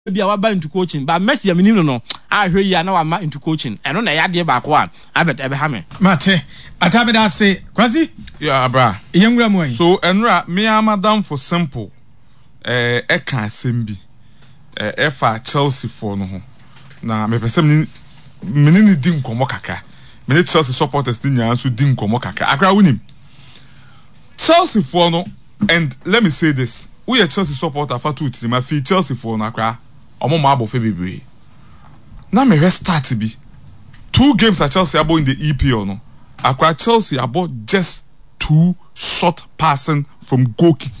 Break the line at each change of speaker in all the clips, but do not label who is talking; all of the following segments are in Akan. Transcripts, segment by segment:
be our bound into coaching, but Messi, I mean, no, I hear you now. I'm into coaching. I don't know. I did back one. I bet Abraham.
Mate, I say, Quasi?
Yeah, bra.
Young Ramway.
So, Enra, me, I'm madam for simple. Eka Simbi. Efa Chelsea for no. Na, me person, many dim komokaka. Many Chelsea supporters didn't answer dim komokaka. Akra win him. Chelsea for no, and let me say this. We are Chelsea supporter for 2 teams. I feel Chelsea for no akra. Omo mabo February. Na me restart to be 2 games at Chelsea about in the EPL no. Akra Chelsea about just 2 short passing from goal kick.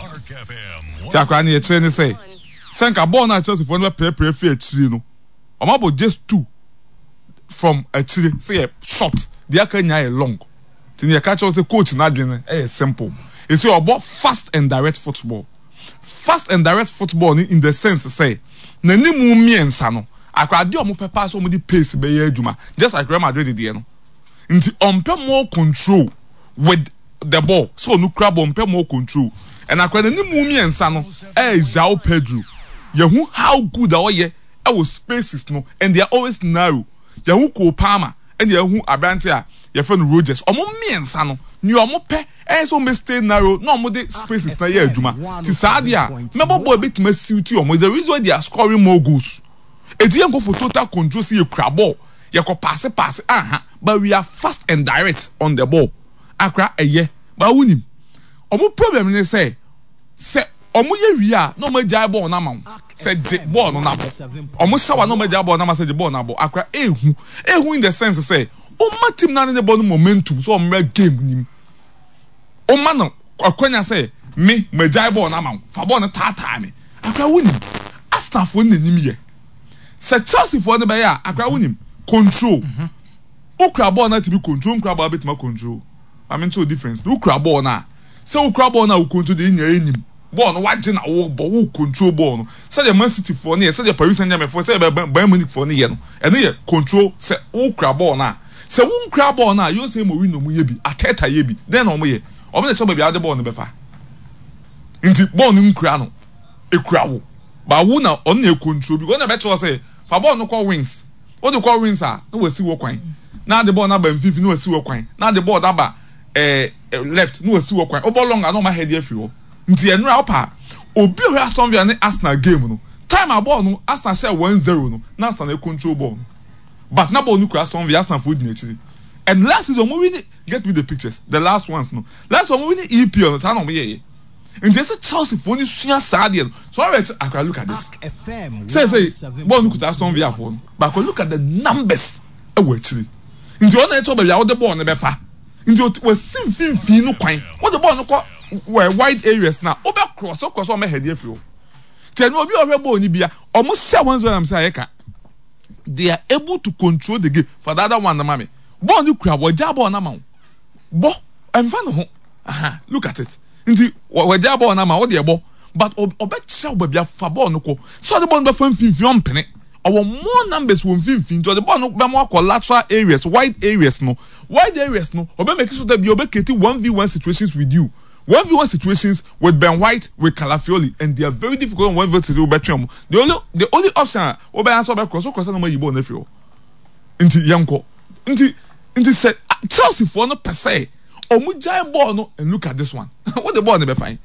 Akra ni e say. Senka ball na Chelsea for no play free actually no. Omo about just 2 from actually say a short. The akanya long. Tini catch Chelsea coach na dwene simple. It's about fast and direct football. Fast and direct football in the sense say na ni mu miensa no akra de omo pepa so omo di pace be ye adwuma just like Real Madrid dey no nti ompe more control with the ball so no crab ompe more control and akra na ni mu miensa no João Pedro yehu how good that ye was spaces no and they are always narrow yehu Cole Palmer and yehu Abrante a ye friend Rogers omo miensa no ni omo pe so me stay narrow no omo de spaces na ye adwuma ti sadia mebo boy bit ma siuti omo is the reason why they are scoring more goals eti yen go for total control see ye kra ball ye ko pass but we are fast and direct on the ball akra eye ba wunim omo problem ni say omo ye wi a no ma jai ball na ma say ball no na ball omo shawa no ma jai ball na ma say ball na ball akra ehu in the sense say o ma team na the ball momentum so o game nim o ma no akwanya say me jai ball na ma fa ball na tata me akra wunim Arsenal for nim ye say Chelsea for ne be ya akra wunim control ukra ball na to be control ukra ball bit ma control I mean so difference ukra ball na say ukra ball na control the nya enim ball no waje na wo control ball no say the Man City for ne say the Paris Saint-Germain for say Bayern Munich for ne ye no ene ye control say ukra ball na say ukra ball na you say mo win no mu ye bi ateta ye bi then no mo ye omo na say ba bi ade ball no be fa nti ball no nkura no ekura wo ba wo na on na control bi go na be tell say fa ball no call wings o de call wings a no wasi wo kwan na the ball na ba mfifi no wasi wo kwan na the ball da ba left no wasi wo kwan o ball long na ma head afi wo nti enu a opa obi o Aston Villa ne Arsenal game no time a ball no Arsenal share 1-0 no na Arsenal control ball no but na ball no ku Aston Villa Arsenal for di actually and last season we win get me the pictures the last ones no last one we win EPL no sa na mo ye and just Chelsea for ni sua sadia so I can look at this say ball no ku Aston Villa for but look at the numbers e wo actually nti ona eto ba ya the ball no be fa nti we simfimfi no kwan what the ball no ko wide areas now over cross on my head if you tell me obi ohwe ball ni bia almost share ones when I'm say they are able to control the game for the other one the mama ball ni kura waja ball na ma bo emfa no ho aha look at it nti waja ball na ma wo de bo but obe chew ba bia fa ball no ko so the ball no be fa mfimfi on pene our more numbers won mfimfi to the ball no be more collateral areas wide areas no obe make sure that be obe create 1v1 situations with you 1v1 situations with Ben White, with Calafiori, and they are very difficult on 1v1 to do better. The only option obe answer by cross no ma yibo na fio. Inti yanko. Inti said Chelsea for no per se. Omu giant ball no and look at this one. What the ball never fine.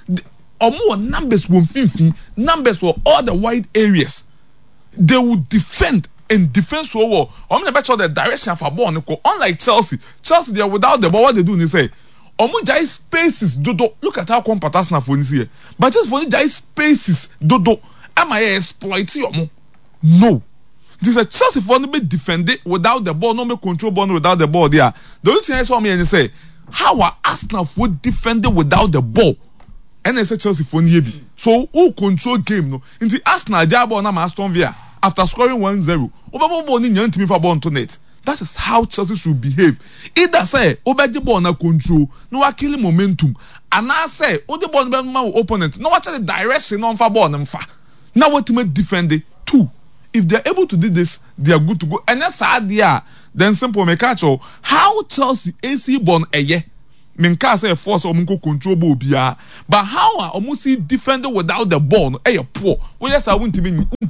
Omu numbers won finfi, numbers for all the wide areas. They would defend and defense so well. I'm not sure the direction for ball no ko. Unlike Chelsea they are without the ball. What they do is say omo jai spaces dodo look at how compact Arsenal for this here but just for the jai spaces dodo am I exploit omo no this is a Chelsea for no be defend it without the ball no me control ball without the ball there the only thing I saw me and say how are Arsenal for defend it without the ball and I say Chelsea for no be so who control game no in the Arsenal jai ball na Aston Villa after scoring 1-0 oba ball ni nyan timi for ball to net. That is how Chelsea should behave. Either say, obey ball na control, no wa kill momentum. And I say, the ball be my opponent. No watch the direction on for ball and fa. Now what to defend it? 2. If they're able to do this, they are good to go. And that's idea. Then simple make catch how Chelsea AC born a year. menka say force omunko control ball bia but how are omu see defender without the ball no e poor we yes I won't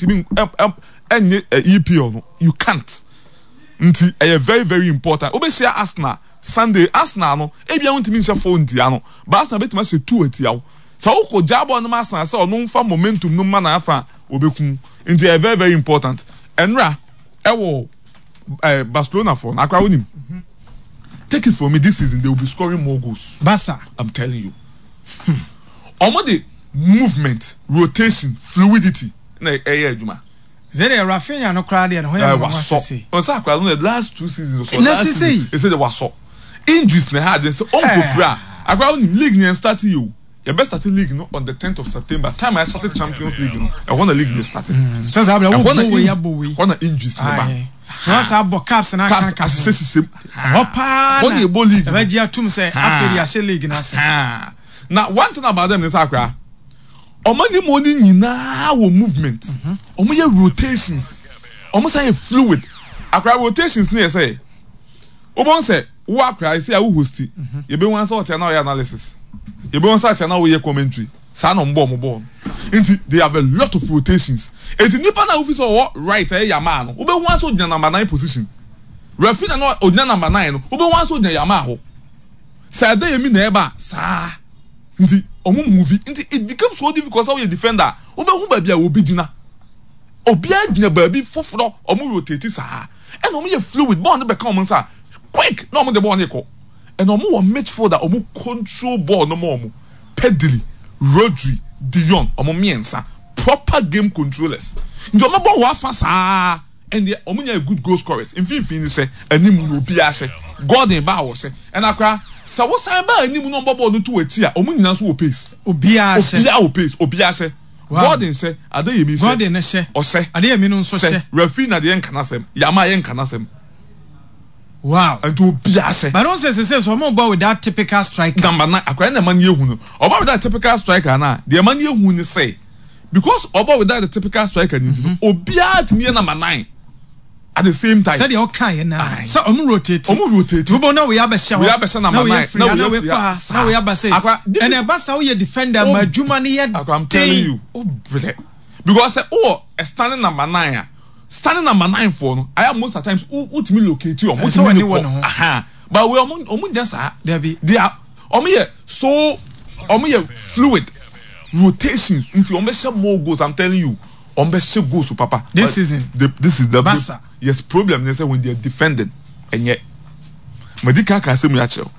any EPL no you can't nti e very very important obe share Arsenal Sunday Arsenal no e bia won't share phone dia no but Arsenal betima say 2 atia so wo jabo no Arsenal say ono mfa momentum no ma na afa obekun nti e very very important enra e wo Barcelona for na akwa wonim take it from me this season they will be scoring more goals.
Barca,
I'm telling you. The movement, rotation, fluidity. Na ejuma.
Zere Rafinha no crowd there.
Was so. The last 2 seasons. They said they was so. Injuries they had. They say bra. Akwa league ni start you. Your best starting league no on the 10th of September. Time I started Champions League no. I won the league starting.
Just have
one injuries ne
once I bought caps and I can't
say
Opa.
What the league?
The Veggia Tum say after the league
now one thing about them is Accra. Omani money na wo movement. Omo rotations. Almost say fluid. Accra rotations near say. Obon say wo Accra say wo hosti. You be one sort now your analysis. You be one sort now your commentary. Sa no mbo. They have a lot of rotations. Eti nipa na office or right yama no. Ube wan so gyina number 9 position. Referee na ogyina number 9 no. Ube wan so gyina yama ho. Sa dey emi na eba sa. Nti omo movie. Nti it becomes so difficult so you defender. Ube hu ba bia obi gyina. Obi gyina ba bi foforo omo rotate sa. And omo ye fluid ball no be come sa. Quick, no omo the ball neko. And omo wo midfielder omo control ball no more. Pedri, Rodri, Dion, omo miensa. Proper game controllers. Njo mabo wa fa and they omunya good goal scorers. In fin say animu no bia say. Gordon ba wo say. And akra sa wo san ba animu no babo no to achi a omunyina so wo pace.
Obia say.
Obia say. Gordon say adeyemi say.
Gordon say.
O say.
Adeyemi no so say.
Referee na de enkanasem. Yama enkanasem.
Wow.
And to obia say.
But don't say so mo ball with that typical striker.
Number 9 akra na man yehu no. Oba with that typical striker na. The man yehu ni say. Because Oba without the typical striker, Obia to me number 9 at the same time.
Said okay now. So rotate.
We
now we have a show.
We have a number 9.
Now we have a say. And a bassa we defender Majumani.
I'm telling you. Because standing number 9. Standing number 9 for no. I am most of the times who me locate you or
so anyone. Aha.
But we are just they are so fluid. Rotations into ombesha more goals. I'm telling you, ombesha goals, Papa.
This season,
this is the
Barca.
Yes, problem. They say when they are defending, and yet, Medika can say me actually.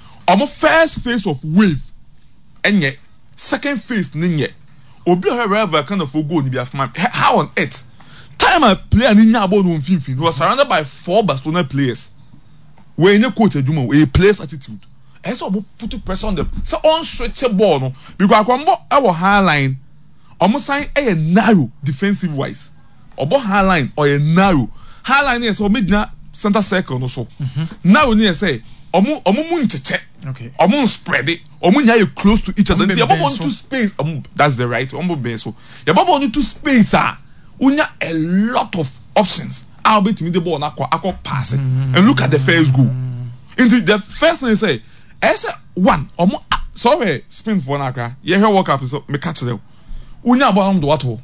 First phase of wave, and yet second phase, ninye. Obi wherever kind of goal ni be after how on earth? Time I play and ninya about no fin was surrounded by 4 Barcelona players. Where in a coach Juma, a player's attitude. So put pressure on them. So on stretch a ball no because our high line almost sign a narrow defensive wise. Obo high line or a narrow high line is so midna center circle no so. Now near say omu muncheche.
Okay.
Omu spread it. Omu nya close to each other. You want to space. That's the right. Omu benso. You want to space unya a lot of options. I'll bet me the ball na akwa pass it. And look at the first goal. Into the first thing they say ese one omo sorry spin for nakra ye hear work up so me catch them unya bo am do wato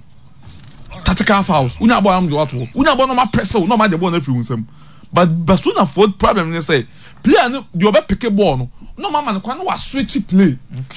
tactical fouls unya bo am do wato unya bo no ma press no ma the ball na free unsam but Barcelona for problem they say player no the obe pick ball no mama no kwa no wa switch play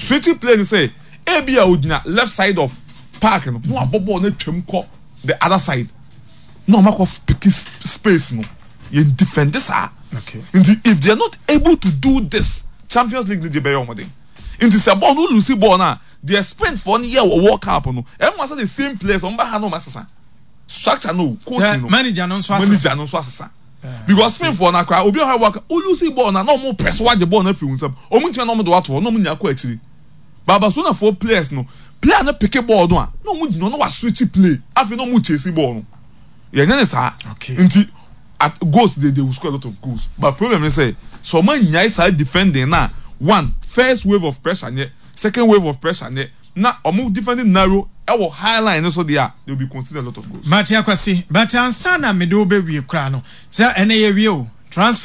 ni say e bia odina left side of park no ball na twem ko the other side no ma ko pick space no you defend this
okay
if they are not able to do this Champions League they be omodin. Into say ball no lose ball na they spend for 1 year or World Cup no. Everyone say the same players on ba no masasa. Structure no, coaching no.
Manager no so
asasa. Because spend for na kwa obi o work o lose ball na no more press wa the ball na free unsam. O mu ntwe no mo do wato no mu nya kwa akiri. Baba so na for players no. Player na pick ball no a no mu no wa switch play. Afi no mu chase ball no. Ye nya ne sa.
Okay.
Nti at goals they will score a lot of goals. But problem is say so man nyai side defending na first wave of pressure nye, second wave of pressure nye. Na omu defending narrow our high line so they will be considered a lot of goals.
Matia kwasi but ansana me do be we kra no. Say ene ye wie o transfer ne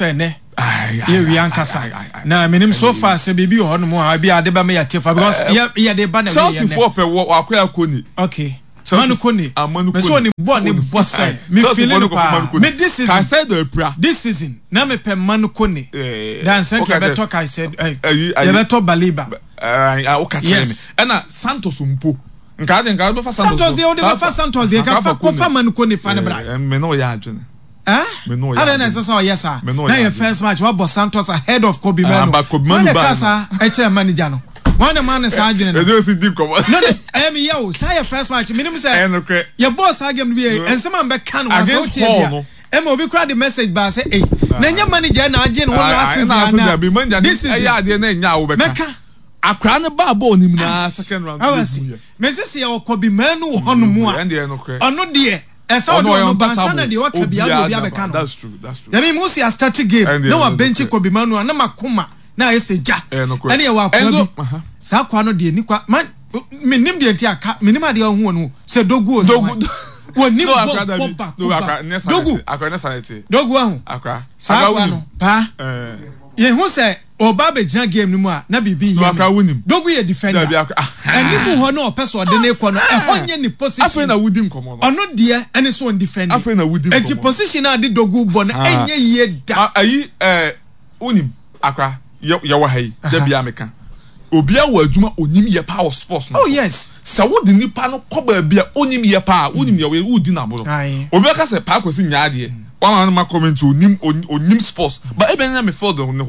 we ankasa na menim so far say bibi ho no mo ha bi ade ba me ya tefa because ya de ba na we
Chelsea for pe akoya koni
okay Manu Kone me so ni boss me feeling pa me this season
I said
this season na me pe Manu Kone dan say you better talk I said you better Baliba
o ka tell me na Santos mpo nka be fa
Santos de fa Santos de ka fa ko fa Manu Kone fa ne bra
me no ya adwene
me no ya na say yes sir na your first match what boss Santos ahead of Kobe Manu na kasa e chere manager no one man is arguing.
No,
yo, say your first match. Minimum say, your boss arguing be, and someone back can was out here. Emma, we cried the message by say, hey, Nanya manager na agent one last season. This is
yeah, the name now.
Mecca,
a crown about bone in the second round.
I was Mrs. Or Kobe Manu on more and the or no dear. As I know, Bansana, the what can be out.
That's true. That's true.
I mean, Musi has started game. No one bench Kobe Manu and Namakuma. Na yese ja ene wa kwa bi sa kwa no de ni kwa man menim de ntia ka menim ade ho no se dogu o woni bo dogu
akra na sanity
dogu ahu
akra
sa kwa no pa ye hu se oba be jan game ni mu a na bibi ye
akra wonim
dogu ye defender eni bu ho no opeso de ne kwa no e ho nye ni position
afa na wodim komo no
ono de ene so on defender
afa na wodim
komo enti position na de dogu bo no enye ye da
ayi onim akra ya wa hai da bia meka obia wa adwuma onim ye power sports no
oh yes
sa wo de nipa no koba bia onim ye pa onim ye we udi na bolo obia ka se pa kwesi nyaade wan ma comment onim sports but e be na me feel